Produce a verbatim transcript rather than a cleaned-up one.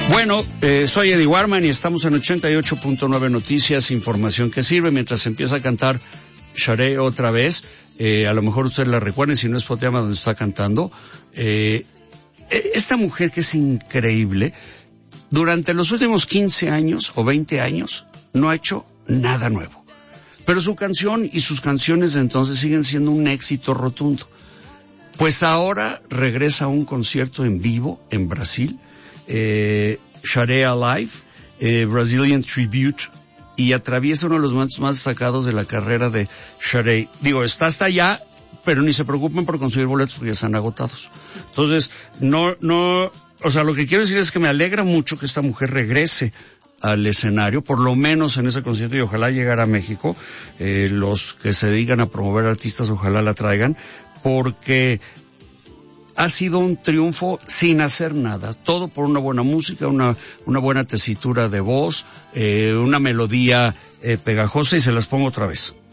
Bueno, eh, soy Eddie Warman y estamos en ochenta y ocho punto nueve Noticias, información que sirve, mientras empieza a cantar Sade otra vez. Eh, a lo mejor ustedes la recuerden, si no es Foteama donde está cantando. Eh, esta mujer que es increíble, durante los últimos quince años o veinte años no ha hecho nada nuevo. Pero su canción y sus canciones de entonces siguen siendo un éxito rotundo. Pues ahora regresa a un concierto en vivo en Brasil, eh, Sade Alive, eh, Brazilian Tribute, y atraviesa uno de los momentos más destacados de la carrera de Sade. Digo, está hasta allá, pero ni se preocupen por conseguir boletos porque ya están agotados. Entonces, no, no, o sea, lo que quiero decir es que me alegra mucho que esta mujer regrese al escenario, por lo menos en ese concierto, y ojalá llegara a México. Eh, los que se dedican a promover artistas, ojalá la traigan, porque ha sido un triunfo sin hacer nada, todo por una buena música, una una buena tesitura de voz, eh, una melodía eh, pegajosa, y se las pongo otra vez.